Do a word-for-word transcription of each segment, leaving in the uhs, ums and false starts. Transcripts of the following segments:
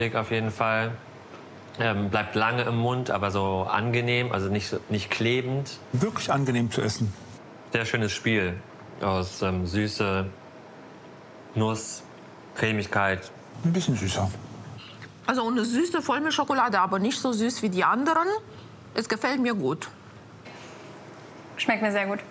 Auf jeden Fall. Ähm, bleibt lange im Mund, aber so angenehm, also nicht, nicht klebend. Wirklich angenehm zu essen. Sehr schönes Spiel aus ähm, Süße, Nuss, Cremigkeit. Ein bisschen süßer. Also eine süße Vollmilchschokolade, aber nicht so süß wie die anderen. Es gefällt mir gut. Schmeckt mir sehr gut.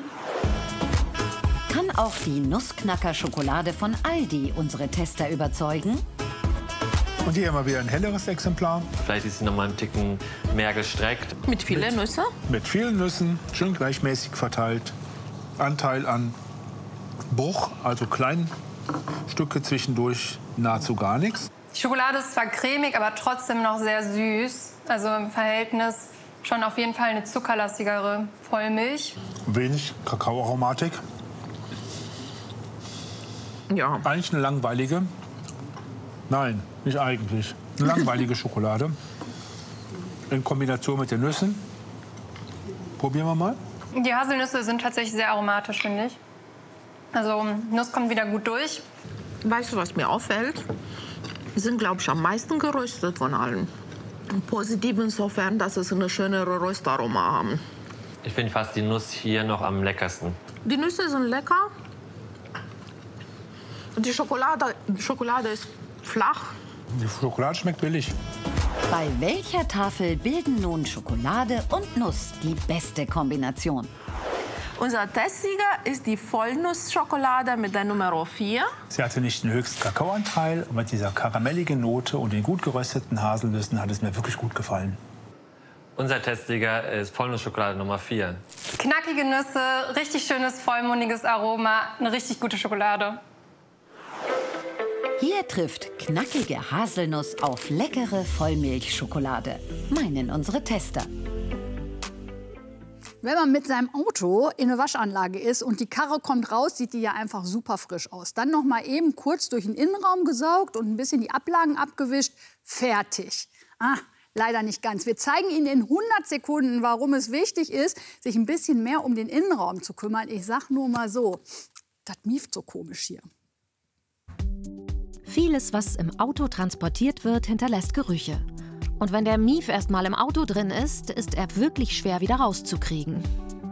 Kann auch die Nussknacker-Schokolade von Aldi unsere Tester überzeugen? Und hier haben wir wieder ein helleres Exemplar. Vielleicht ist sie noch mal einen Ticken mehr gestreckt. Mit vielen Nüssen? Mit vielen Nüssen, schön gleichmäßig verteilt. Anteil an Bruch, also Kleinstücke zwischendurch, nahezu gar nichts. Die Schokolade ist zwar cremig, aber trotzdem noch sehr süß. Also im Verhältnis schon auf jeden Fall eine zuckerlastigere Vollmilch. Wenig Kakaoaromatik. Ja. Eigentlich eine langweilige, nein, nicht eigentlich, eine langweilige Schokolade. In Kombination mit den Nüssen. Probieren wir mal. Die Haselnüsse sind tatsächlich sehr aromatisch, finde ich. Also Nuss kommt wieder gut durch. Weißt du, was mir auffällt? Die sind, glaube ich, am meisten geröstet von allen. Positiv insofern, dass sie eine schönere Röstaroma haben. Ich finde fast die Nuss hier noch am leckersten. Die Nüsse sind lecker. Und die Schokolade, die Schokolade ist flach. Die Schokolade schmeckt billig. Bei welcher Tafel bilden nun Schokolade und Nuss die beste Kombination? Unser Testsieger ist die Vollnussschokolade mit der Nummer vier. Sie hatte nicht den höchsten Kakaoanteil, und mit dieser karamelligen Note und den gut gerösteten Haselnüssen hat es mir wirklich gut gefallen. Unser Testsieger ist Vollnussschokolade Nummer vier. Knackige Nüsse, richtig schönes, vollmundiges Aroma, eine richtig gute Schokolade. Hier trifft knackige Haselnuss auf leckere Vollmilchschokolade, meinen unsere Tester. Wenn man mit seinem Auto in eine Waschanlage ist und die Karre kommt raus, sieht die ja einfach super frisch aus. Dann noch mal eben kurz durch den Innenraum gesaugt und ein bisschen die Ablagen abgewischt. Fertig. Ah, leider nicht ganz. Wir zeigen Ihnen in hundert Sekunden, warum es wichtig ist, sich ein bisschen mehr um den Innenraum zu kümmern. Ich sag nur mal so, das mieft so komisch hier. Vieles, was im Auto transportiert wird, hinterlässt Gerüche. Und wenn der Mief erst mal im Auto drin ist, ist er wirklich schwer wieder rauszukriegen.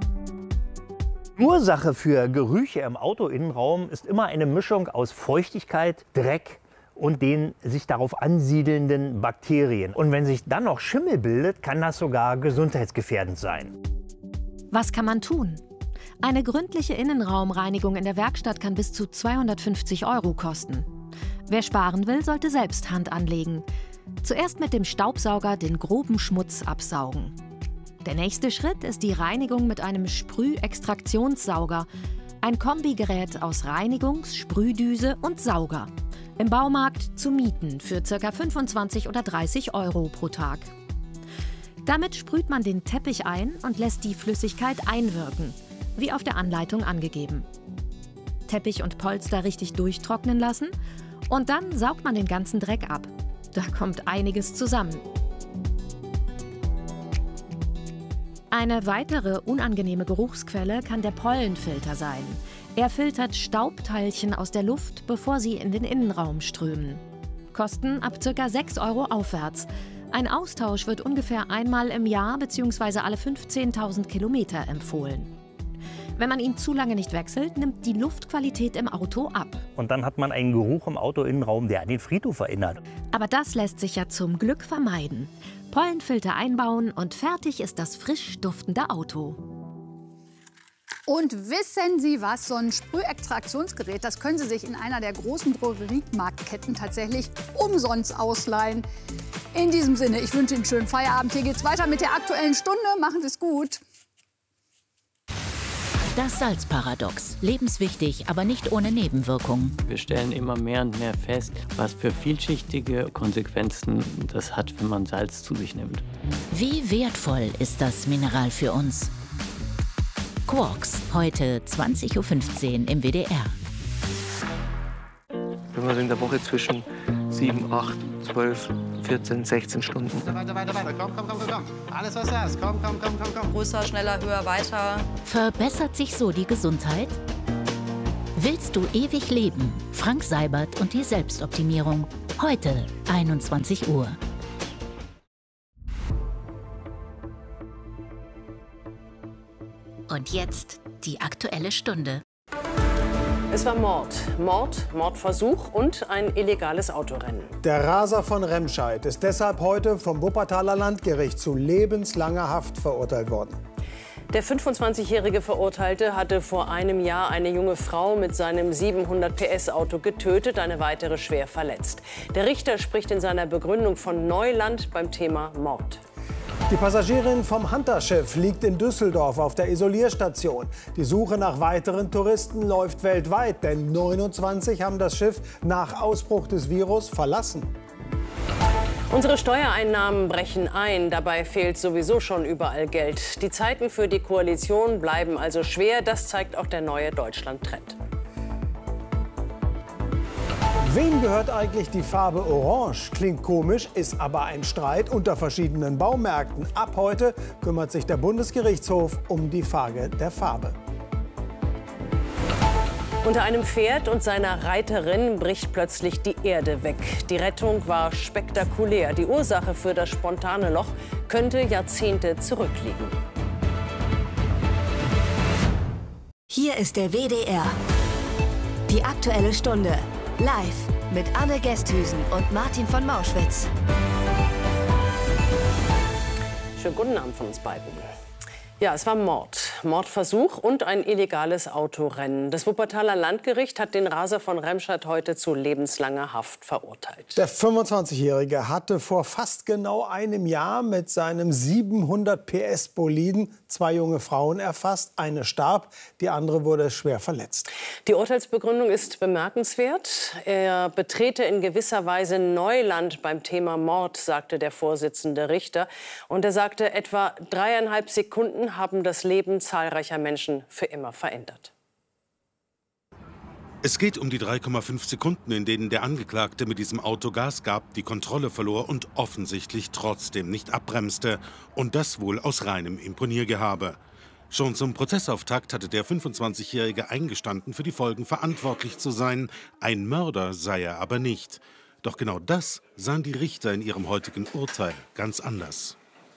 Ursache für Gerüche im Autoinnenraum ist immer eine Mischung aus Feuchtigkeit, Dreck und den sich darauf ansiedelnden Bakterien. Und wenn sich dann noch Schimmel bildet, kann das sogar gesundheitsgefährdend sein. Was kann man tun? Eine gründliche Innenraumreinigung in der Werkstatt kann bis zu zweihundertfünfzig Euro kosten. Wer sparen will, sollte selbst Hand anlegen. Zuerst mit dem Staubsauger den groben Schmutz absaugen. Der nächste Schritt ist die Reinigung mit einem Sprühextraktionssauger. Ein Kombigerät aus Reinigungs-, Sprühdüse und Sauger. Im Baumarkt zu mieten für ca. fünfundzwanzig oder dreißig Euro pro Tag. Damit sprüht man den Teppich ein und lässt die Flüssigkeit einwirken, wie auf der Anleitung angegeben. Teppich und Polster richtig durchtrocknen lassen und dann saugt man den ganzen Dreck ab. Da kommt einiges zusammen. Eine weitere unangenehme Geruchsquelle kann der Pollenfilter sein. Er filtert Staubteilchen aus der Luft, bevor sie in den Innenraum strömen. Kosten ab ca. sechs Euro aufwärts. Ein Austausch wird ungefähr einmal im Jahr bzw. alle fünfzehntausend Kilometer empfohlen. Wenn man ihn zu lange nicht wechselt, nimmt die Luftqualität im Auto ab. Und dann hat man einen Geruch im Autoinnenraum, der an den Friedhof erinnert. Aber das lässt sich ja zum Glück vermeiden. Pollenfilter einbauen und fertig ist das frisch duftende Auto. Und wissen Sie was? So ein Sprühextraktionsgerät, das können Sie sich in einer der großen Drogeriemarktketten tatsächlich umsonst ausleihen. In diesem Sinne, ich wünsche Ihnen einen schönen Feierabend. Hier geht's weiter mit der Aktuellen Stunde. Machen Sie es gut. Das Salzparadox. Lebenswichtig, aber nicht ohne Nebenwirkungen. Wir stellen immer mehr und mehr fest, was für vielschichtige Konsequenzen das hat, wenn man Salz zu sich nimmt. Wie wertvoll ist das Mineral für uns? Quarks, heute zwanzig Uhr fünfzehn im W D R. Wenn man so in der Woche zwischen sieben, acht, zwölf, vierzehn, sechzehn Stunden. Weiter, weiter, weiter. Komm, komm, komm, komm, komm. Alles, was du hast. Komm, komm, komm, komm, komm. Größer, schneller, höher, weiter. Verbessert sich so die Gesundheit? Willst du ewig leben? Frank Seibert und die Selbstoptimierung. Heute einundzwanzig Uhr. Und jetzt die Aktuelle Stunde. Es war Mord, Mord, Mordversuch und ein illegales Autorennen. Der Raser von Remscheid ist deshalb heute vom Wuppertaler Landgericht zu lebenslanger Haft verurteilt worden. Der fünfundzwanzigjährige Verurteilte hatte vor einem Jahr eine junge Frau mit seinem siebenhundert P S Auto getötet, eine weitere schwer verletzt. Der Richter spricht in seiner Begründung von Neuland beim Thema Mord. Die Passagierin vom Hunter-Schiff liegt in Düsseldorf auf der Isolierstation. Die Suche nach weiteren Touristen läuft weltweit, denn neunundzwanzig haben das Schiff nach Ausbruch des Virus verlassen. Unsere Steuereinnahmen brechen ein. Dabei fehlt sowieso schon überall Geld. Die Zeiten für die Koalition bleiben also schwer. Das zeigt auch der neue Deutschland-Trend. Wem gehört eigentlich die Farbe Orange? Klingt komisch, ist aber ein Streit unter verschiedenen Baumärkten. Ab heute kümmert sich der Bundesgerichtshof um die Frage der Farbe. Unter einem Pferd und seiner Reiterin bricht plötzlich die Erde weg. Die Rettung war spektakulär. Die Ursache für das spontane Loch könnte Jahrzehnte zurückliegen. Hier ist der W D R. Die Aktuelle Stunde. Live mit Anne Gesthüsen und Martin von Mauschwitz. Schönen guten Abend von uns beiden. Ja, es war Mord, Mordversuch und ein illegales Autorennen. Das Wuppertaler Landgericht hat den Raser von Remscheid heute zu lebenslanger Haft verurteilt. Der fünfundzwanzigjährige hatte vor fast genau einem Jahr mit seinem siebenhundert P S Boliden zwei junge Frauen erfasst. Eine starb, die andere wurde schwer verletzt. Die Urteilsbegründung ist bemerkenswert. Er betrete in gewisser Weise Neuland beim Thema Mord, sagte der Vorsitzende Richter. Und er sagte, etwa dreieinhalb Sekunden haben das Leben zahlreicher Menschen für immer verändert. Es geht um die drei Komma fünf Sekunden, in denen der Angeklagte mit diesem Auto Gas gab, die Kontrolle verlor und offensichtlich trotzdem nicht abbremste. Und das wohl aus reinem Imponiergehabe. Schon zum Prozessauftakt hatte der fünfundzwanzigjährige eingestanden, für die Folgen verantwortlich zu sein. Ein Mörder sei er aber nicht. Doch genau das sahen die Richter in ihrem heutigen Urteil ganz anders.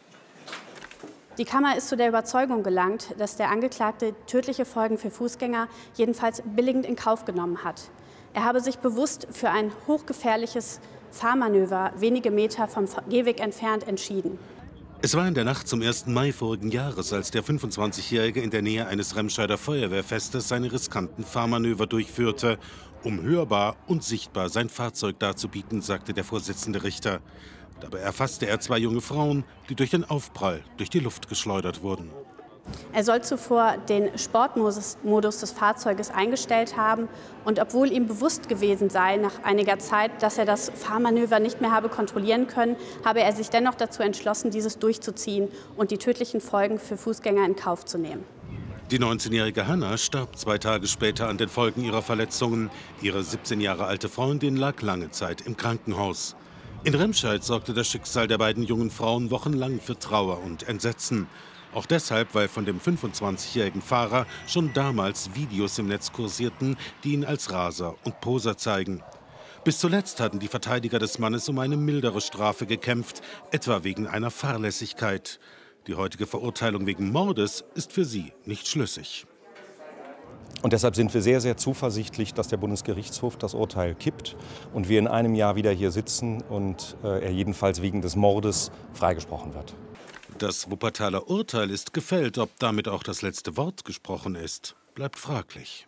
Die Kammer ist zu der Überzeugung gelangt, dass der Angeklagte tödliche Folgen für Fußgänger jedenfalls billigend in Kauf genommen hat. Er habe sich bewusst für ein hochgefährliches Fahrmanöver wenige Meter vom Gehweg entfernt entschieden. Es war in der Nacht zum ersten Mai vorigen Jahres, als der fünfundzwanzigjährige in der Nähe eines Remscheider Feuerwehrfestes seine riskanten Fahrmanöver durchführte, um hörbar und sichtbar sein Fahrzeug darzubieten, sagte der Vorsitzende Richter. Dabei erfasste er zwei junge Frauen, die durch den Aufprall durch die Luft geschleudert wurden. Er soll zuvor den Sportmodus des Fahrzeuges eingestellt haben. Und obwohl ihm bewusst gewesen sei, nach einiger Zeit, dass er das Fahrmanöver nicht mehr habe kontrollieren können, habe er sich dennoch dazu entschlossen, dieses durchzuziehen und die tödlichen Folgen für Fußgänger in Kauf zu nehmen. Die neunzehnjährige Hanna starb zwei Tage später an den Folgen ihrer Verletzungen. Ihre siebzehn Jahre alte Freundin lag lange Zeit im Krankenhaus. In Remscheid sorgte das Schicksal der beiden jungen Frauen wochenlang für Trauer und Entsetzen. Auch deshalb, weil von dem fünfundzwanzigjährigen Fahrer schon damals Videos im Netz kursierten, die ihn als Raser und Poser zeigen. Bis zuletzt hatten die Verteidiger des Mannes um eine mildere Strafe gekämpft, etwa wegen einer Fahrlässigkeit. Die heutige Verurteilung wegen Mordes ist für sie nicht schlüssig. Und deshalb sind wir sehr, sehr zuversichtlich, dass der Bundesgerichtshof das Urteil kippt und wir in einem Jahr wieder hier sitzen und äh, er jedenfalls wegen des Mordes freigesprochen wird. Das Wuppertaler Urteil ist gefällt. Ob damit auch das letzte Wort gesprochen ist, bleibt fraglich.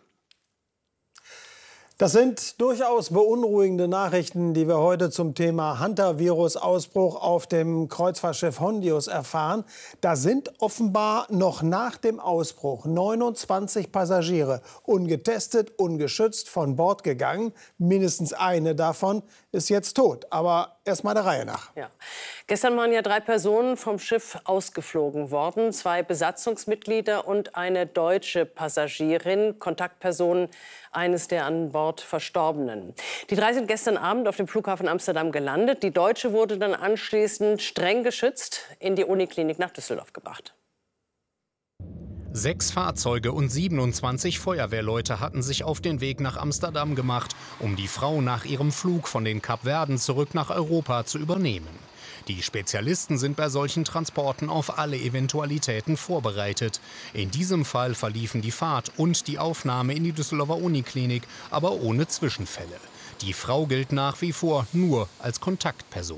Das sind durchaus beunruhigende Nachrichten, die wir heute zum Thema Hunter-Virus-Ausbruch auf dem Kreuzfahrtschiff Hondius erfahren. Da sind offenbar noch nach dem Ausbruch neunundzwanzig Passagiere ungetestet, ungeschützt von Bord gegangen. Mindestens eine davon ist jetzt tot. Aber erst mal der Reihe nach. Ja. Gestern waren ja drei Personen vom Schiff ausgeflogen worden. Zwei Besatzungsmitglieder und eine deutsche Passagierin, Kontaktpersonen eines der an Bord Verstorbenen. Die drei sind gestern Abend auf dem Flughafen Amsterdam gelandet. Die Deutsche wurde dann anschließend streng geschützt in die Uniklinik nach Düsseldorf gebracht. Sechs Fahrzeuge und siebenundzwanzig Feuerwehrleute hatten sich auf den Weg nach Amsterdam gemacht, um die Frau nach ihrem Flug von den Kapverden zurück nach Europa zu übernehmen. Die Spezialisten sind bei solchen Transporten auf alle Eventualitäten vorbereitet. In diesem Fall verliefen die Fahrt und die Aufnahme in die Düsseldorfer Uniklinik, aber ohne Zwischenfälle. Die Frau gilt nach wie vor nur als Kontaktperson.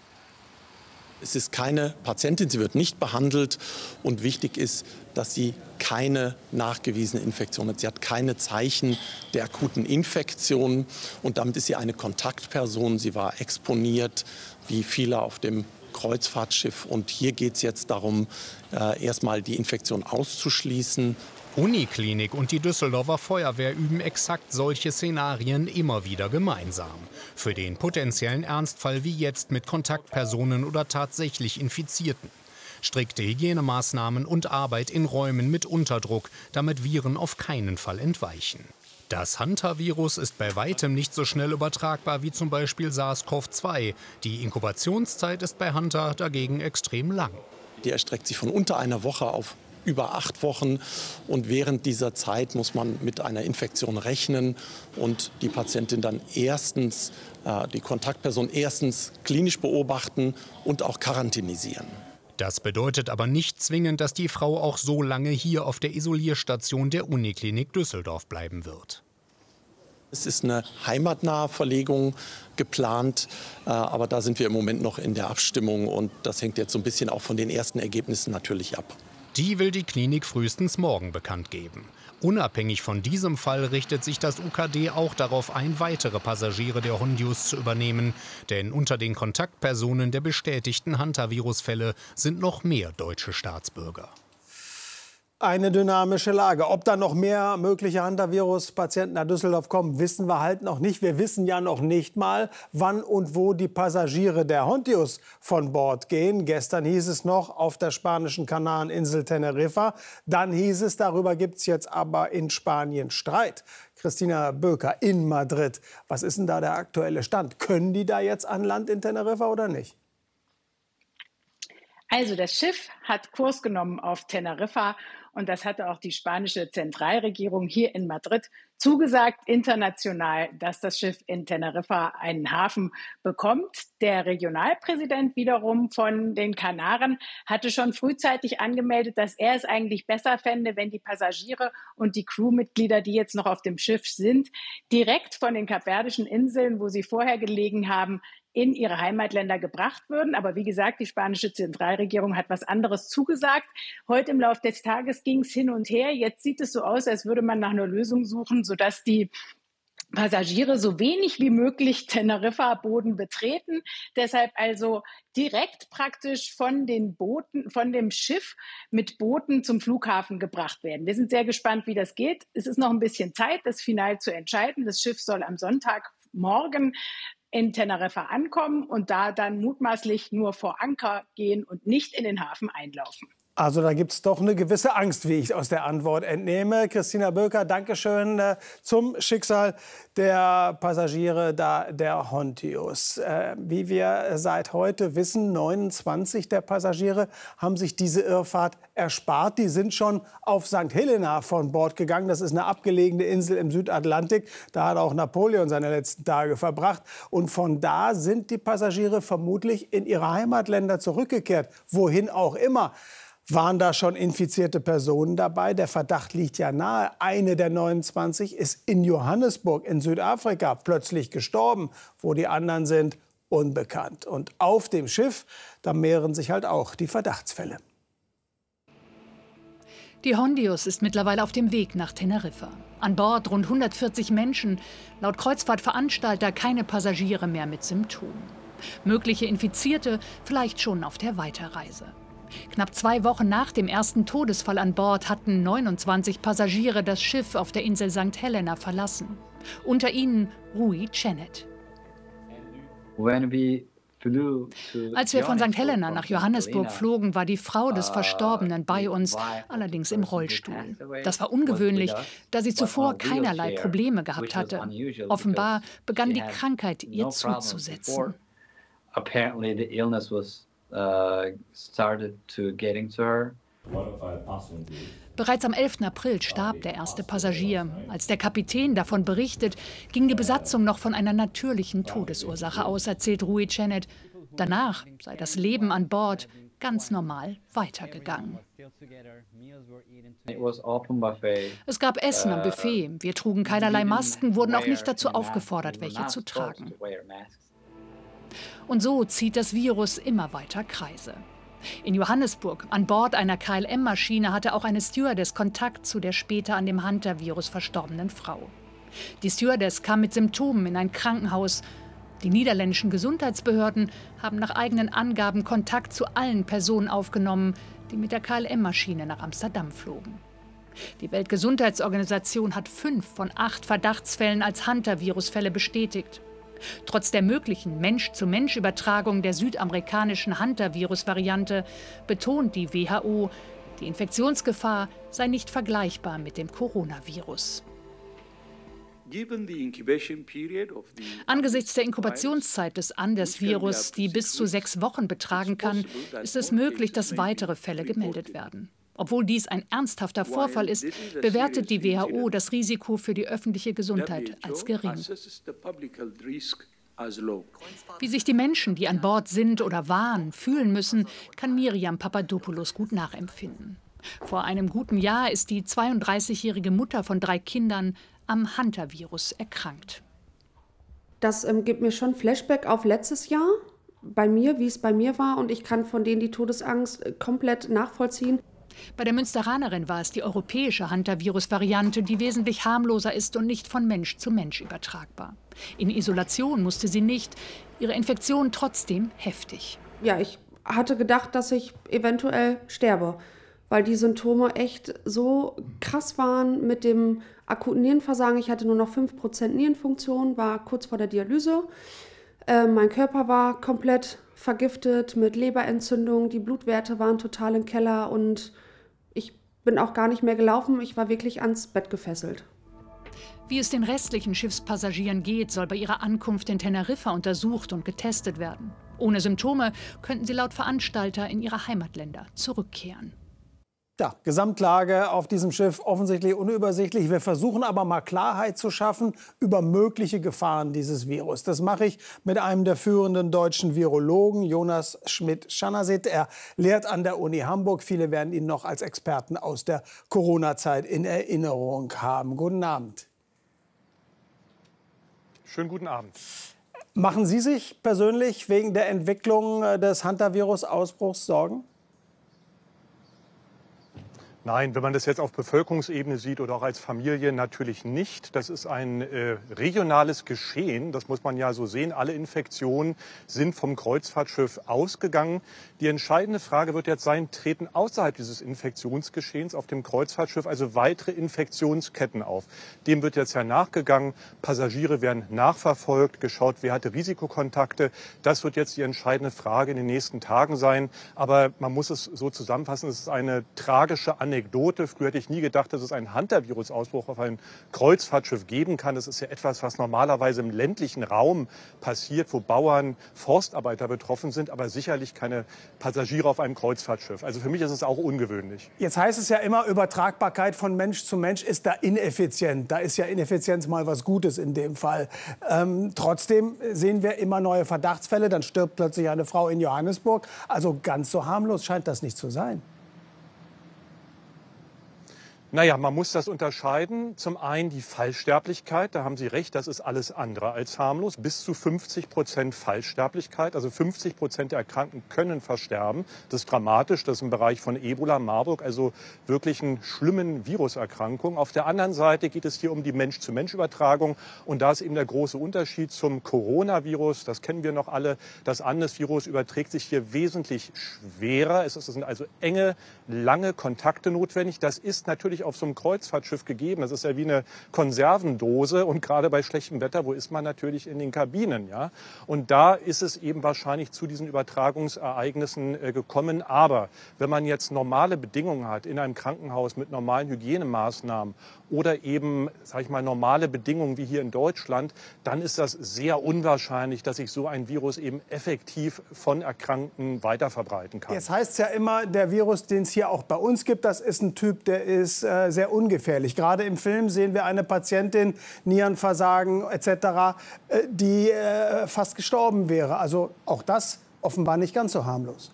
Es ist keine Patientin, sie wird nicht behandelt und wichtig ist, dass sie keine nachgewiesene Infektion hat. Sie hat keine Zeichen der akuten Infektion und damit ist sie eine Kontaktperson. Sie war exponiert, wie viele auf dem Kreuzfahrtschiff. Und hier geht es jetzt darum, äh, erstmal die Infektion auszuschließen. Uniklinik und die Düsseldorfer Feuerwehr üben exakt solche Szenarien immer wieder gemeinsam. Für den potenziellen Ernstfall wie jetzt mit Kontaktpersonen oder tatsächlich Infizierten. Strikte Hygienemaßnahmen und Arbeit in Räumen mit Unterdruck, damit Viren auf keinen Fall entweichen. Das Hantavirus ist bei weitem nicht so schnell übertragbar wie zum Beispiel SARS-CoV zwei. Die Inkubationszeit ist bei Hanta dagegen extrem lang. Die erstreckt sich von unter einer Woche auf über acht Wochen. Und während dieser Zeit muss man mit einer Infektion rechnen und die Patientin dann erstens, äh, die Kontaktperson erstens klinisch beobachten und auch quarantänisieren. Das bedeutet aber nicht zwingend, dass die Frau auch so lange hier auf der Isolierstation der Uniklinik Düsseldorf bleiben wird. Es ist eine heimatnahe Verlegung geplant, aber da sind wir im Moment noch in der Abstimmung und das hängt jetzt so ein bisschen auch von den ersten Ergebnissen natürlich ab. Die will die Klinik frühestens morgen bekannt geben. Unabhängig von diesem Fall richtet sich das U K D auch darauf ein, weitere Passagiere der Hondius zu übernehmen. Denn unter den Kontaktpersonen der bestätigten Hantavirus-Fälle sind noch mehr deutsche Staatsbürger. Eine dynamische Lage. Ob da noch mehr mögliche Hantavirus-Patienten nach Düsseldorf kommen, wissen wir halt noch nicht. Wir wissen ja noch nicht mal, wann und wo die Passagiere der Hondius von Bord gehen. Gestern hieß es noch auf der spanischen Kanareninsel Teneriffa. Dann hieß es, darüber gibt es jetzt aber in Spanien Streit. Christina Böker in Madrid. Was ist denn da der aktuelle Stand? Können die da jetzt an Land in Teneriffa oder nicht? Also das Schiff hat Kurs genommen auf Teneriffa und das hatte auch die spanische Zentralregierung hier in Madrid zugesagt, international, dass das Schiff in Teneriffa einen Hafen bekommt. Der Regionalpräsident wiederum von den Kanaren hatte schon frühzeitig angemeldet, dass er es eigentlich besser fände, wenn die Passagiere und die Crewmitglieder, die jetzt noch auf dem Schiff sind, direkt von den Kapverdischen Inseln, wo sie vorher gelegen haben, in ihre Heimatländer gebracht würden. Aber wie gesagt, die spanische Zentralregierung hat was anderes zugesagt. Heute im Laufe des Tages ging es hin und her. Jetzt sieht es so aus, als würde man nach einer Lösung suchen, sodass die Passagiere so wenig wie möglich Teneriffa-Boden betreten. Deshalb also direkt praktisch von den Booten, von dem Schiff mit Booten zum Flughafen gebracht werden. Wir sind sehr gespannt, wie das geht. Es ist noch ein bisschen Zeit, das final zu entscheiden. Das Schiff soll am Sonntagmorgen in Teneriffa ankommen und da dann mutmaßlich nur vor Anker gehen und nicht in den Hafen einlaufen. Also da gibt es doch eine gewisse Angst, wie ich aus der Antwort entnehme. Christina Böker, danke schön äh, zum Schicksal der Passagiere da der Hontius. Äh, wie wir seit heute wissen, neunundzwanzig der Passagiere haben sich diese Irrfahrt erspart. Die sind schon auf Sankt Helena von Bord gegangen. Das ist eine abgelegene Insel im Südatlantik. Da hat auch Napoleon seine letzten Tage verbracht. Und von da sind die Passagiere vermutlich in ihre Heimatländer zurückgekehrt. Wohin auch immer. Waren da schon infizierte Personen dabei? Der Verdacht liegt ja nahe. Eine der neunundzwanzig ist in Johannesburg in Südafrika plötzlich gestorben. Wo die anderen sind, unbekannt. Und auf dem Schiff, da mehren sich halt auch die Verdachtsfälle. Die Hondius ist mittlerweile auf dem Weg nach Teneriffa. An Bord rund hundertvierzig Menschen. Laut Kreuzfahrtveranstalter keine Passagiere mehr mit Symptomen. Mögliche Infizierte vielleicht schon auf der Weiterreise. Knapp zwei Wochen nach dem ersten Todesfall an Bord hatten neunundzwanzig Passagiere das Schiff auf der Insel Sankt Helena verlassen. Unter ihnen Rui Chenet. Als wir von Sankt Helena nach Johannesburg flogen, war die Frau des Verstorbenen bei uns, allerdings im Rollstuhl. Das war ungewöhnlich, da sie zuvor keinerlei Probleme gehabt hatte. Offenbar begann die Krankheit ihr zuzusetzen. Uh, started to getting to her. Bereits am elften April starb der erste Passagier. Als der Kapitän davon berichtet, ging die Besatzung noch von einer natürlichen Todesursache aus, erzählt Rui Chenet. Danach sei das Leben an Bord ganz normal weitergegangen. Es gab Essen am Buffet. Wir trugen keinerlei Masken, wurden auch nicht dazu aufgefordert, welche zu tragen. Und so zieht das Virus immer weiter Kreise. In Johannesburg, an Bord einer K L M-Maschine, hatte auch eine Stewardess Kontakt zu der später an dem Hunter-Virus verstorbenen Frau. Die Stewardess kam mit Symptomen in ein Krankenhaus. Die niederländischen Gesundheitsbehörden haben nach eigenen Angaben Kontakt zu allen Personen aufgenommen, die mit der K L M-Maschine nach Amsterdam flogen. Die Weltgesundheitsorganisation hat fünf von acht Verdachtsfällen als Hunter-Virusfälle bestätigt. Trotz der möglichen Mensch-zu-Mensch-Übertragung der südamerikanischen Hunter-Virus-Variante betont die W H O, die Infektionsgefahr sei nicht vergleichbar mit dem Coronavirus. Angesichts der Inkubationszeit des Anders-Virus, die bis zu sechs Wochen betragen kann, ist es möglich, dass weitere Fälle gemeldet werden. Obwohl dies ein ernsthafter Vorfall ist, bewertet die W H O das Risiko für die öffentliche Gesundheit als gering. Wie sich die Menschen, die an Bord sind oder waren, fühlen müssen, kann Miriam Papadopoulos gut nachempfinden. Vor einem guten Jahr ist die zweiunddreißigjährige Mutter von drei Kindern am Hunter-Virus erkrankt. Das ähm, gibt mir schon Flashback auf letztes Jahr, bei mir, wie es bei mir war. Und ich kann von denen die Todesangst äh, komplett nachvollziehen. Bei der Münsteranerin war es die europäische Hunter-Virus-Variante, die wesentlich harmloser ist und nicht von Mensch zu Mensch übertragbar. In Isolation musste sie nicht, ihre Infektion trotzdem heftig. Ja, ich hatte gedacht, dass ich eventuell sterbe, weil die Symptome echt so krass waren mit dem akuten Nierenversagen. Ich hatte nur noch fünf Prozent Nierenfunktion, war kurz vor der Dialyse. Äh, mein Körper war komplett vergiftet mit Leberentzündung, die Blutwerte waren total im Keller und ich bin auch gar nicht mehr gelaufen. Ich war wirklich ans Bett gefesselt. Wie es den restlichen Schiffspassagieren geht, soll bei ihrer Ankunft in Teneriffa untersucht und getestet werden. Ohne Symptome könnten sie laut Veranstalter in ihre Heimatländer zurückkehren. Ja, Gesamtlage auf diesem Schiff offensichtlich unübersichtlich. Wir versuchen aber mal Klarheit zu schaffen über mögliche Gefahren dieses Virus. Das mache ich mit einem der führenden deutschen Virologen, Jonas Schmidt-Schanasit. Er lehrt an der Uni Hamburg. Viele werden ihn noch als Experten aus der Corona-Zeit in Erinnerung haben. Guten Abend. Schönen guten Abend. Machen Sie sich persönlich wegen der Entwicklung des Hunter-Virus-Ausbruchs Sorgen? Nein, wenn man das jetzt auf Bevölkerungsebene sieht oder auch als Familie, natürlich nicht. Das ist ein äh, regionales Geschehen, das muss man ja so sehen. Alle Infektionen sind vom Kreuzfahrtschiff ausgegangen. Die entscheidende Frage wird jetzt sein, treten außerhalb dieses Infektionsgeschehens auf dem Kreuzfahrtschiff also weitere Infektionsketten auf? Dem wird jetzt ja nachgegangen. Passagiere werden nachverfolgt, geschaut, wer hatte Risikokontakte. Das wird jetzt die entscheidende Frage in den nächsten Tagen sein. Aber man muss es so zusammenfassen, es ist eine tragische Anekdote. Anekdote. Früher hätte ich nie gedacht, dass es einen Hunter-Virus-Ausbruch auf einem Kreuzfahrtschiff geben kann. Das ist ja etwas, was normalerweise im ländlichen Raum passiert, wo Bauern, Forstarbeiter betroffen sind, aber sicherlich keine Passagiere auf einem Kreuzfahrtschiff. Also für mich ist es auch ungewöhnlich. Jetzt heißt es ja immer, Übertragbarkeit von Mensch zu Mensch ist da ineffizient. Da ist ja Ineffizienz mal was Gutes in dem Fall. Ähm, trotzdem sehen wir immer neue Verdachtsfälle. Dann stirbt plötzlich eine Frau in Johannesburg. Also ganz so harmlos scheint das nicht zu sein. Naja, man muss das unterscheiden. Zum einen die Fallsterblichkeit, da haben Sie recht, das ist alles andere als harmlos. Bis zu fünfzig Prozent Fallsterblichkeit, also fünfzig Prozent der Erkrankten können versterben. Das ist dramatisch, das ist im Bereich von Ebola, Marburg, also wirklich einen schlimmen Viruserkrankung. Auf der anderen Seite geht es hier um die Mensch-zu-Mensch-Übertragung und da ist eben der große Unterschied zum Coronavirus, das kennen wir noch alle. Das Anders-Virus überträgt sich hier wesentlich schwerer. Es sind also enge, lange Kontakte notwendig. Das ist natürlich natürlich auf so einem Kreuzfahrtschiff gegeben. Das ist ja wie eine Konservendose und gerade bei schlechtem Wetter, wo ist man natürlich in den Kabinen, ja? Und da ist es eben wahrscheinlich zu diesen Übertragungsereignissen äh, gekommen. Aber wenn man jetzt normale Bedingungen hat in einem Krankenhaus mit normalen Hygienemaßnahmen oder eben, sag ich mal, normale Bedingungen wie hier in Deutschland, dann ist das sehr unwahrscheinlich, dass sich so ein Virus eben effektiv von Erkrankten weiterverbreiten kann. Jetzt heißt es ja immer, der Virus, den es hier auch bei uns gibt, das ist ein Typ, der ist äh, sehr ungefährlich. Gerade im Film sehen wir eine Patientin, Nierenversagen et cetera, äh, die äh, fast gestorben wäre. Also auch das offenbar nicht ganz so harmlos.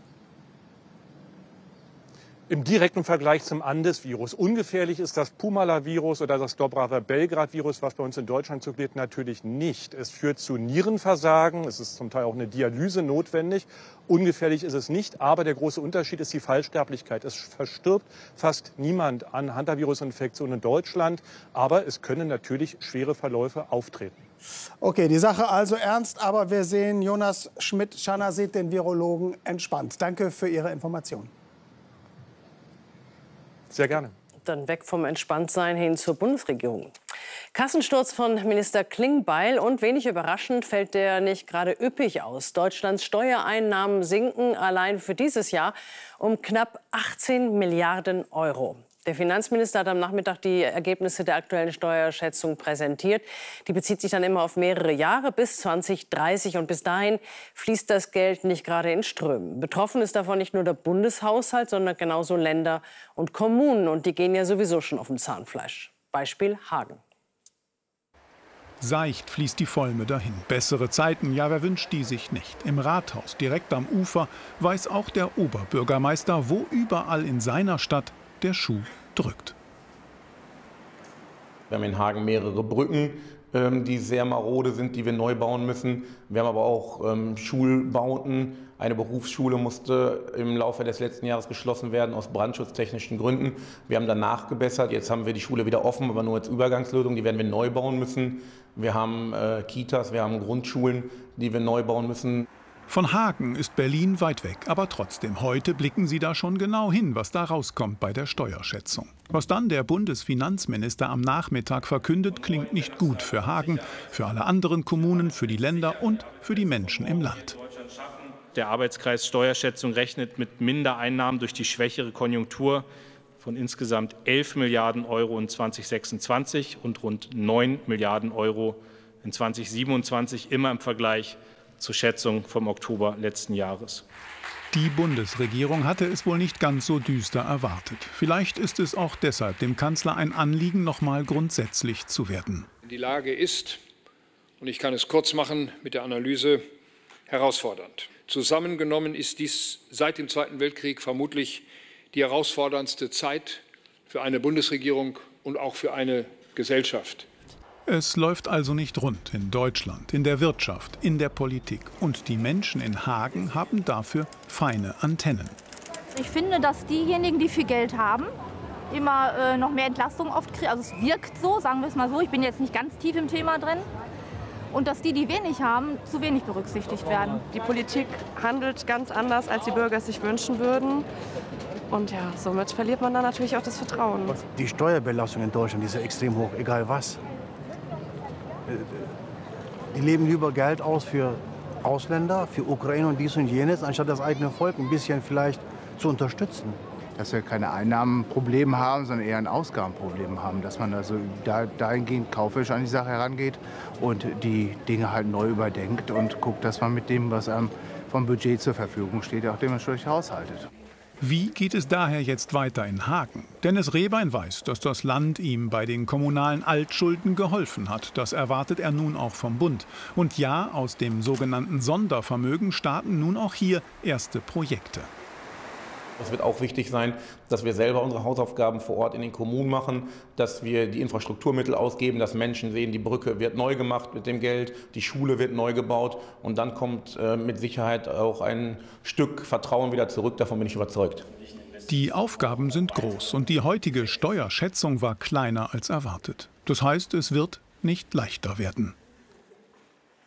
Im direkten Vergleich zum Andes-Virus. Ungefährlich ist das Pumala-Virus oder das Dobrava-Belgrad-Virus, was bei uns in Deutschland zirkuliert, natürlich nicht. Es führt zu Nierenversagen, es ist zum Teil auch eine Dialyse notwendig. Ungefährlich ist es nicht, aber der große Unterschied ist die Fallsterblichkeit. Es verstirbt fast niemand an Hantavirus-Infektionen in Deutschland, aber es können natürlich schwere Verläufe auftreten. Okay, die Sache also ernst, aber wir sehen Jonas Schmidt-Schanasit, den Virologen, entspannt. Danke für Ihre Information. Sehr gerne. Dann weg vom Entspanntsein hin zur Bundesregierung. Kassensturz von Minister Klingbeil und wenig überraschend fällt der nicht gerade üppig aus. Deutschlands Steuereinnahmen sinken allein für dieses Jahr um knapp achtzehn Milliarden Euro. Der Finanzminister hat am Nachmittag die Ergebnisse der aktuellen Steuerschätzung präsentiert. Die bezieht sich dann immer auf mehrere Jahre bis zwanzig dreißig. Und bis dahin fließt das Geld nicht gerade in Strömen. Betroffen ist davon nicht nur der Bundeshaushalt, sondern genauso Länder und Kommunen. Und die gehen ja sowieso schon auf dem Zahnfleisch. Beispiel Hagen. Seicht fließt die Volme dahin. Bessere Zeiten, ja, wer wünscht die sich nicht? Im Rathaus, direkt am Ufer, weiß auch der Oberbürgermeister, wo überall in seiner Stadt der Schuh drückt. Wir haben in Hagen mehrere Brücken, ähm, die sehr marode sind, die wir neu bauen müssen. Wir haben aber auch ähm, Schulbauten. Eine Berufsschule musste im Laufe des letzten Jahres geschlossen werden aus brandschutztechnischen Gründen. Wir haben danach gebessert. Jetzt haben wir die Schule wieder offen, aber nur als Übergangslösung. Die werden wir neu bauen müssen. Wir haben äh, Kitas, wir haben Grundschulen, die wir neu bauen müssen. Von Hagen ist Berlin weit weg, aber trotzdem, heute blicken Sie da schon genau hin, was da rauskommt bei der Steuerschätzung. Was dann der Bundesfinanzminister am Nachmittag verkündet, klingt nicht gut für Hagen, für alle anderen Kommunen, für die Länder und für die Menschen im Land. Der Arbeitskreis Steuerschätzung rechnet mit Mindereinnahmen durch die schwächere Konjunktur von insgesamt elf Milliarden Euro in zweitausendsechsundzwanzig und rund neun Milliarden Euro in zweitausendsiebenundzwanzig, immer im Vergleich zur Schätzung vom Oktober letzten Jahres. Die Bundesregierung hatte es wohl nicht ganz so düster erwartet. Vielleicht ist es auch deshalb dem Kanzler ein Anliegen, noch mal grundsätzlich zu werden. Die Lage ist, und ich kann es kurz machen mit der Analyse, herausfordernd. Zusammengenommen ist dies seit dem Zweiten Weltkrieg vermutlich die herausforderndste Zeit für eine Bundesregierung und auch für eine Gesellschaft. Es läuft also nicht rund in Deutschland, in der Wirtschaft, in der Politik. Und die Menschen in Hagen haben dafür feine Antennen. Ich finde, dass diejenigen, die viel Geld haben, immer äh, noch mehr Entlastung oft kriegen. Also es wirkt so, sagen wir es mal so. Ich bin jetzt nicht ganz tief im Thema drin. Und dass die, die wenig haben, zu wenig berücksichtigt werden. Die Politik handelt ganz anders, als die Bürger es sich wünschen würden. Und ja, somit verliert man dann natürlich auch das Vertrauen. Die Steuerbelastung in Deutschland ist ja extrem hoch, egal was. Die leben lieber Geld aus für Ausländer, für Ukraine und dies und jenes, anstatt das eigene Volk ein bisschen vielleicht zu unterstützen. Dass wir keine Einnahmenprobleme haben, sondern eher ein Ausgabenproblem haben. Dass man also da, dahingehend kauferisch an die Sache herangeht und die Dinge halt neu überdenkt und guckt, dass man mit dem, was einem vom Budget zur Verfügung steht, auch dementsprechend haushaltet. Wie geht es daher jetzt weiter in Hagen? Dennis Rehbein weiß, dass das Land ihm bei den kommunalen Altschulden geholfen hat. Das erwartet er nun auch vom Bund. Und ja, aus dem sogenannten Sondervermögen starten nun auch hier erste Projekte. Es wird auch wichtig sein, dass wir selber unsere Hausaufgaben vor Ort in den Kommunen machen, dass wir die Infrastrukturmittel ausgeben, dass Menschen sehen, die Brücke wird neu gemacht mit dem Geld, die Schule wird neu gebaut und dann kommt äh, mit Sicherheit auch ein Stück Vertrauen wieder zurück, davon bin ich überzeugt. Die Aufgaben sind groß und die heutige Steuerschätzung war kleiner als erwartet. Das heißt, es wird nicht leichter werden.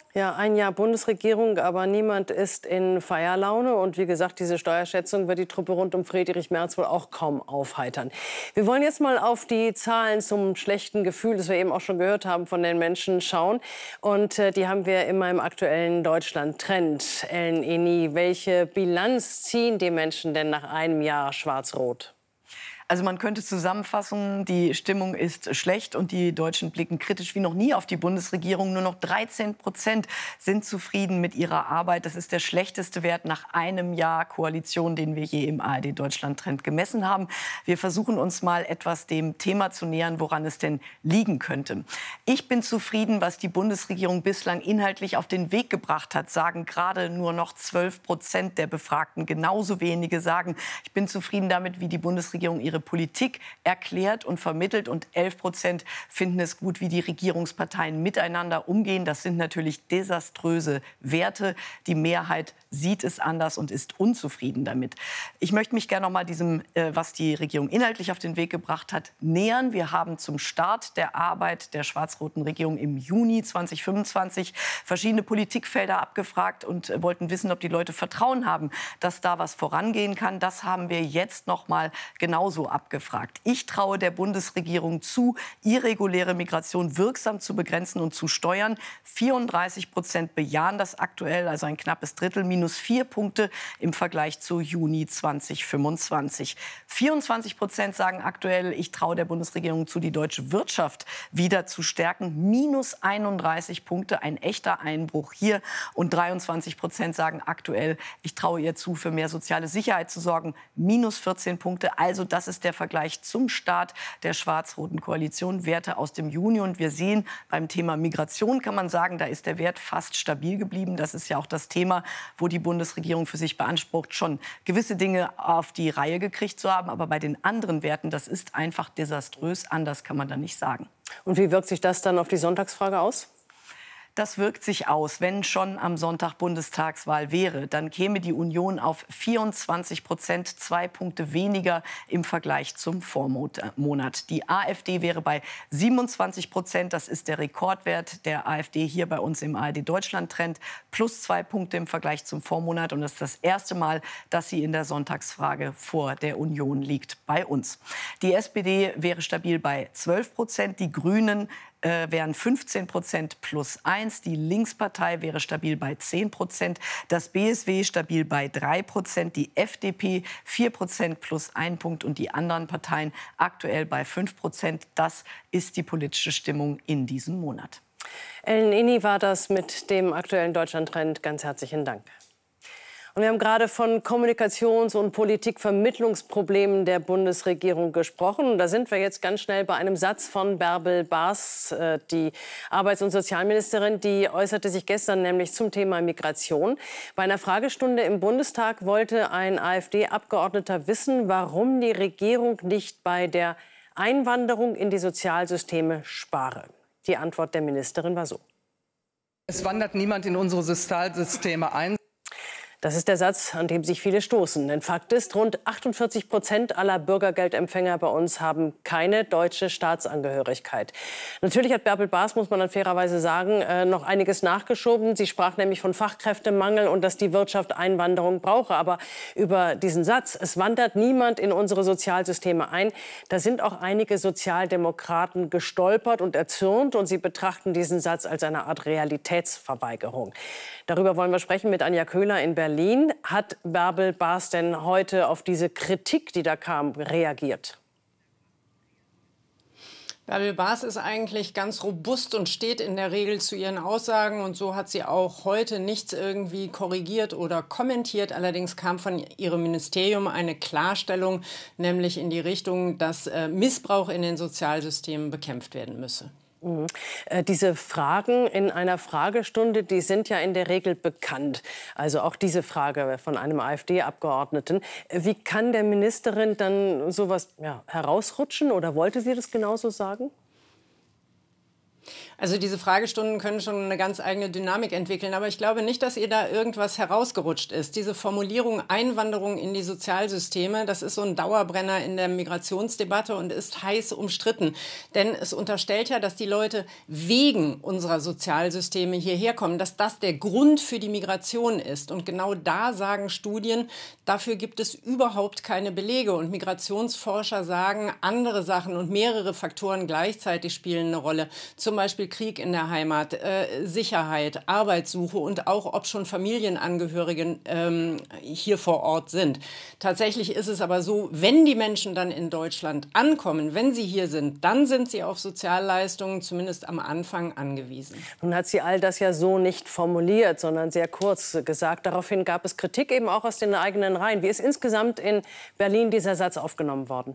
Ja, ein Jahr Bundesregierung, aber niemand ist in Feierlaune. Und wie gesagt, diese Steuerschätzung wird die Truppe rund um Friedrich Merz wohl auch kaum aufheitern. Wir wollen jetzt mal auf die Zahlen zum schlechten Gefühl, das wir eben auch schon gehört haben, von den Menschen schauen. Und äh, die haben wir immer im aktuellen Deutschland-Trend. Ellen Eni, welche Bilanz ziehen die Menschen denn nach einem Jahr Schwarz-Rot? Also man könnte zusammenfassen, die Stimmung ist schlecht und die Deutschen blicken kritisch wie noch nie auf die Bundesregierung. Nur noch dreizehn Prozent sind zufrieden mit ihrer Arbeit. Das ist der schlechteste Wert nach einem Jahr Koalition, den wir je im A R D-Deutschland-Trend gemessen haben. Wir versuchen uns mal etwas dem Thema zu nähern, woran es denn liegen könnte. Ich bin zufrieden, was die Bundesregierung bislang inhaltlich auf den Weg gebracht hat, sagen gerade nur noch zwölf Prozent der Befragten. Genauso wenige sagen, ich bin zufrieden damit, wie die Bundesregierung ihre Politik erklärt und vermittelt, und elf Prozent finden es gut, wie die Regierungsparteien miteinander umgehen. Das sind natürlich desaströse Werte. Die Mehrheit sieht es anders und ist unzufrieden damit. Ich möchte mich gerne noch mal diesem, äh, was die Regierung inhaltlich auf den Weg gebracht hat, nähern. Wir haben zum Start der Arbeit der schwarz-roten Regierung im Juni zweitausendfünfundzwanzig verschiedene Politikfelder abgefragt und äh, wollten wissen, ob die Leute Vertrauen haben, dass da was vorangehen kann. Das haben wir jetzt noch mal genauso abgefragt. Ich traue der Bundesregierung zu, irreguläre Migration wirksam zu begrenzen und zu steuern. vierunddreißig Prozent bejahen das aktuell, also ein knappes Drittel, minus vier Punkte im Vergleich zu Juni zweitausendfünfundzwanzig. vierundzwanzig Prozent sagen aktuell, ich traue der Bundesregierung zu, die deutsche Wirtschaft wieder zu stärken. Minus einunddreißig Punkte, ein echter Einbruch hier. Und dreiundzwanzig Prozent sagen aktuell, ich traue ihr zu, für mehr soziale Sicherheit zu sorgen. Minus vierzehn Punkte. Also das ist der Vergleich zum Start der schwarz-roten Koalition. Werte aus dem Juni. Und wir sehen, beim Thema Migration kann man sagen, da ist der Wert fast stabil geblieben. Das ist ja auch das Thema, wo die Bundesregierung für sich beansprucht, schon gewisse Dinge auf die Reihe gekriegt zu haben. Aber bei den anderen Werten, das ist einfach desaströs. Anders kann man da nicht sagen. Und wie wirkt sich das dann auf die Sonntagsfrage aus? Das wirkt sich aus. Wenn schon am Sonntag Bundestagswahl wäre, dann käme die Union auf vierundzwanzig Prozent, zwei Punkte weniger im Vergleich zum Vormonat. Die AfD wäre bei siebenundzwanzig Prozent. Das ist der Rekordwert der AfD hier bei uns im A R D-Deutschland-Trend. Plus zwei Punkte im Vergleich zum Vormonat. Und das ist das erste Mal, dass sie in der Sonntagsfrage vor der Union liegt bei uns. Die S P D wäre stabil bei zwölf Prozent. Die Grünen Äh, wären fünfzehn Prozent plus eins. Die Linkspartei wäre stabil bei zehn Prozent. Das B S W stabil bei drei Prozent. Die F D P vier Prozent plus ein Punkt. Und die anderen Parteien aktuell bei fünf Prozent. Das ist die politische Stimmung in diesem Monat. Ellen Eni war das mit dem aktuellen Deutschland-Trend. Ganz herzlichen Dank. Und wir haben gerade von Kommunikations- und Politikvermittlungsproblemen der Bundesregierung gesprochen. Und da sind wir jetzt ganz schnell bei einem Satz von Bärbel Baas, äh, die Arbeits- und Sozialministerin. Die äußerte sich gestern nämlich zum Thema Migration. Bei einer Fragestunde im Bundestag wollte ein AfD-Abgeordneter wissen, warum die Regierung nicht bei der Einwanderung in die Sozialsysteme spare. Die Antwort der Ministerin war so: Es wandert niemand in unsere Sozialsysteme ein. Das ist der Satz, an dem sich viele stoßen. Denn Fakt ist, rund achtundvierzig Prozent aller Bürgergeldempfänger bei uns haben keine deutsche Staatsangehörigkeit. Natürlich hat Bärbel Baas, muss man dann fairerweise sagen, noch einiges nachgeschoben. Sie sprach nämlich von Fachkräftemangel und dass die Wirtschaft Einwanderung brauche. Aber über diesen Satz, es wandert niemand in unsere Sozialsysteme ein, da sind auch einige Sozialdemokraten gestolpert und erzürnt. Und sie betrachten diesen Satz als eine Art Realitätsverweigerung. Darüber wollen wir sprechen mit Anja Köhler in Berlin. Berlin. Hat Bärbel Baas denn heute auf diese Kritik, die da kam, reagiert? Bärbel Baas ist eigentlich ganz robust und steht in der Regel zu ihren Aussagen. Und so hat sie auch heute nichts irgendwie korrigiert oder kommentiert. Allerdings kam von ihrem Ministerium eine Klarstellung, nämlich in die Richtung, dass äh, Missbrauch in den Sozialsystemen bekämpft werden müsse. Mhm. Äh, diese Fragen in einer Fragestunde, die sind ja in der Regel bekannt. Also auch diese Frage von einem AfD-Abgeordneten. Wie kann der Ministerin dann sowas ja, herausrutschen, oder wollte sie das genauso sagen? Also diese Fragestunden können schon eine ganz eigene Dynamik entwickeln. Aber ich glaube nicht, dass ihr da irgendwas herausgerutscht ist. Diese Formulierung Einwanderung in die Sozialsysteme, das ist so ein Dauerbrenner in der Migrationsdebatte und ist heiß umstritten. Denn es unterstellt ja, dass die Leute wegen unserer Sozialsysteme hierher kommen, dass das der Grund für die Migration ist. Und genau da sagen Studien, dafür gibt es überhaupt keine Belege. Und Migrationsforscher sagen, andere Sachen und mehrere Faktoren gleichzeitig spielen eine Rolle. Zum Beispiel Krieg in der Heimat, äh, Sicherheit, Arbeitssuche und auch, ob schon Familienangehörige ähm, hier vor Ort sind. Tatsächlich ist es aber so, wenn die Menschen dann in Deutschland ankommen, wenn sie hier sind, dann sind sie auf Sozialleistungen zumindest am Anfang angewiesen. Nun hat sie all das ja so nicht formuliert, sondern sehr kurz gesagt. Daraufhin gab es Kritik eben auch aus den eigenen Reihen. Wie ist insgesamt in Berlin dieser Satz aufgenommen worden?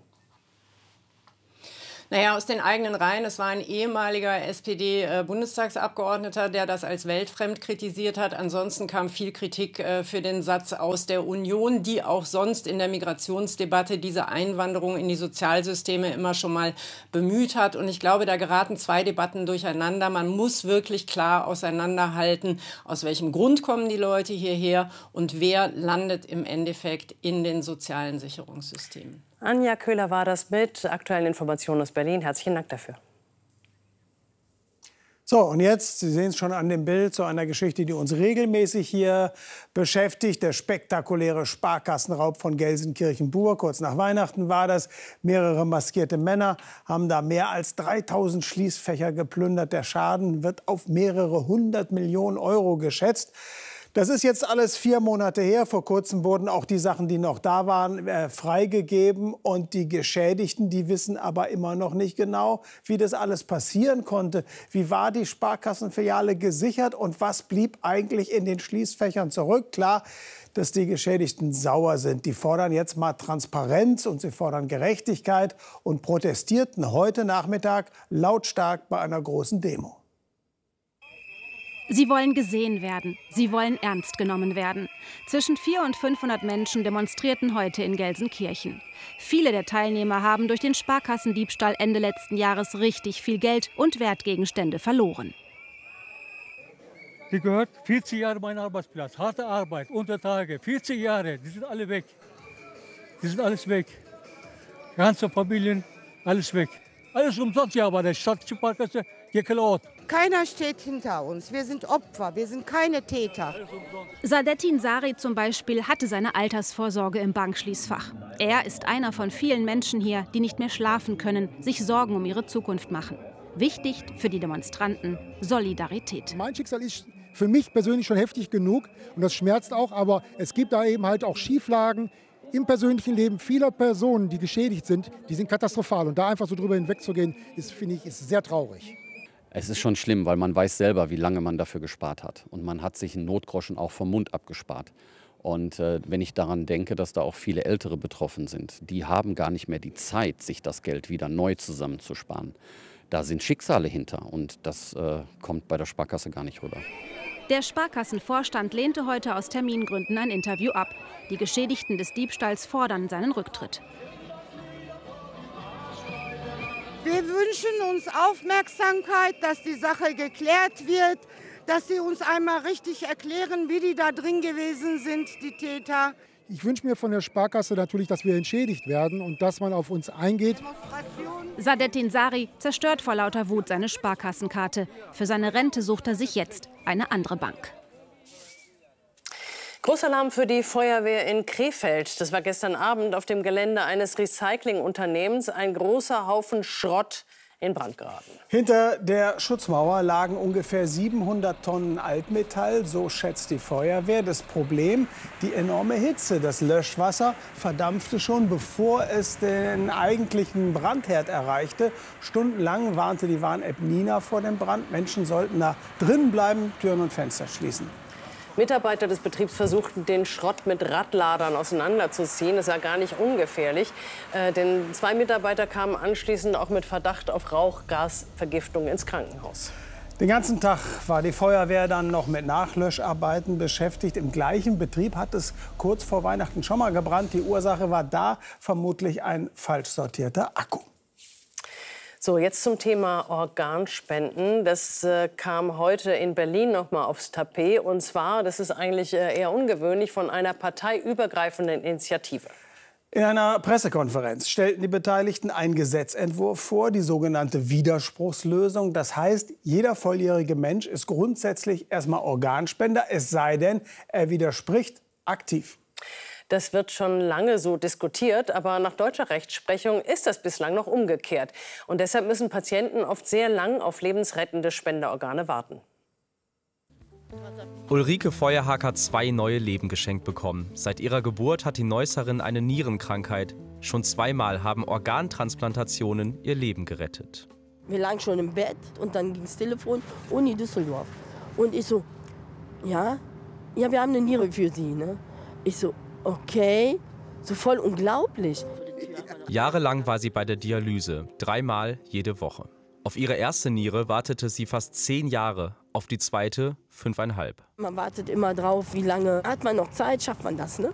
Naja, aus den eigenen Reihen. Es war ein ehemaliger S P D-Bundestagsabgeordneter, der das als weltfremd kritisiert hat. Ansonsten kam viel Kritik äh, für den Satz aus der Union, die auch sonst in der Migrationsdebatte diese Einwanderung in die Sozialsysteme immer schon mal bemüht hat. Und ich glaube, da geraten zwei Debatten durcheinander. Man muss wirklich klar auseinanderhalten, aus welchem Grund kommen die Leute hierher und wer landet im Endeffekt in den sozialen Sicherungssystemen. Anja Köhler war das mit aktuellen Informationen aus Berlin. Herzlichen Dank dafür. So, und jetzt, Sie sehen es schon an dem Bild, zu einer Geschichte, die uns regelmäßig hier beschäftigt. Der spektakuläre Sparkassenraub von Gelsenkirchen-Bur. Kurz nach Weihnachten war das. Mehrere maskierte Männer haben da mehr als dreitausend Schließfächer geplündert. Der Schaden wird auf mehrere hundert Millionen Euro geschätzt. Das ist jetzt alles vier Monate her. Vor kurzem wurden auch die Sachen, die noch da waren, äh, freigegeben. Und die Geschädigten, die wissen aber immer noch nicht genau, wie das alles passieren konnte. Wie war die Sparkassenfiliale gesichert und was blieb eigentlich in den Schließfächern zurück? Klar, dass die Geschädigten sauer sind. Die fordern jetzt mal Transparenz und sie fordern Gerechtigkeit und protestierten heute Nachmittag lautstark bei einer großen Demo. Sie wollen gesehen werden. Sie wollen ernst genommen werden. Zwischen vierhundert und fünfhundert Menschen demonstrierten heute in Gelsenkirchen. Viele der Teilnehmer haben durch den Sparkassendiebstahl Ende letzten Jahres richtig viel Geld und Wertgegenstände verloren. Die gehört vierzig Jahre mein Arbeitsplatz, harte Arbeit, Untertage, vierzig Jahre, die sind alle weg. Die sind alles weg. Ganze Familien, alles weg. Alles umsonst ja bei der Stadtsparkasse geklaut. Keiner steht hinter uns. Wir sind Opfer, wir sind keine Täter. Sadettin Sari zum Beispiel hatte seine Altersvorsorge im Bankschließfach. Er ist einer von vielen Menschen hier, die nicht mehr schlafen können, sich Sorgen um ihre Zukunft machen. Wichtig für die Demonstranten: Solidarität. Mein Schicksal ist für mich persönlich schon heftig genug und das schmerzt auch, aber es gibt da eben halt auch Schieflagen im persönlichen Leben vieler Personen, die geschädigt sind, die sind katastrophal. Und da einfach so drüber hinwegzugehen, ist, finde ich, ist sehr traurig. Es ist schon schlimm, weil man weiß selber, wie lange man dafür gespart hat. Und man hat sich einen Notgroschen auch vom Mund abgespart. Und äh, wenn ich daran denke, dass da auch viele Ältere betroffen sind, die haben gar nicht mehr die Zeit, sich das Geld wieder neu zusammenzusparen. Da sind Schicksale hinter und das äh, kommt bei der Sparkasse gar nicht rüber. Der Sparkassenvorstand lehnte heute aus Termingründen ein Interview ab. Die Geschädigten des Diebstahls fordern seinen Rücktritt. Wir wünschen uns Aufmerksamkeit, dass die Sache geklärt wird, dass sie uns einmal richtig erklären, wie die da drin gewesen sind, die Täter. Ich wünsche mir von der Sparkasse natürlich, dass wir entschädigt werden und dass man auf uns eingeht. Sadettin Sari zerstört vor lauter Wut seine Sparkassenkarte. Für seine Rente sucht er sich jetzt eine andere Bank. Großalarm für die Feuerwehr in Krefeld. Das war gestern Abend auf dem Gelände eines Recyclingunternehmens. Ein großer Haufen Schrott in Brand geraten. Hinter der Schutzmauer lagen ungefähr siebenhundert Tonnen Altmetall, so schätzt die Feuerwehr. Das Problem, die enorme Hitze. Das Löschwasser verdampfte schon, bevor es den eigentlichen Brandherd erreichte. Stundenlang warnte die Warn-App Nina vor dem Brand. Menschen sollten da drin bleiben, Türen und Fenster schließen. Mitarbeiter des Betriebs versuchten, den Schrott mit Radladern auseinanderzuziehen. Das war gar nicht ungefährlich, äh, denn zwei Mitarbeiter kamen anschließend auch mit Verdacht auf Rauchgasvergiftung ins Krankenhaus. Den ganzen Tag war die Feuerwehr dann noch mit Nachlöscharbeiten beschäftigt. Im gleichen Betrieb hat es kurz vor Weihnachten schon mal gebrannt. Die Ursache war da vermutlich ein falsch sortierter Akku. So, jetzt zum Thema Organspenden. Das äh, kam heute in Berlin noch mal aufs Tapet. Und zwar, das ist eigentlich äh, eher ungewöhnlich, von einer parteiübergreifenden Initiative. In einer Pressekonferenz stellten die Beteiligten einen Gesetzentwurf vor, die sogenannte Widerspruchslösung. Das heißt, jeder volljährige Mensch ist grundsätzlich erstmal Organspender, es sei denn, er widerspricht aktiv. Das wird schon lange so diskutiert, aber nach deutscher Rechtsprechung ist das bislang noch umgekehrt. Und deshalb müssen Patienten oft sehr lang auf lebensrettende Spenderorgane warten. Ulrike Feuerhag hat zwei neue Leben geschenkt bekommen. Seit ihrer Geburt hat die Neusserin eine Nierenkrankheit. Schon zweimal haben Organtransplantationen ihr Leben gerettet. Wir lagen schon im Bett und dann ging das Telefon, Uni Düsseldorf. Und ich so, ja, ja, wir haben eine Niere für Sie. Ne? Ich so, okay, so voll unglaublich. Jahrelang war sie bei der Dialyse, dreimal jede Woche. Auf ihre erste Niere wartete sie fast zehn Jahre, auf die zweite fünfeinhalb. Man wartet immer drauf, wie lange hat man noch Zeit, schafft man das, ne?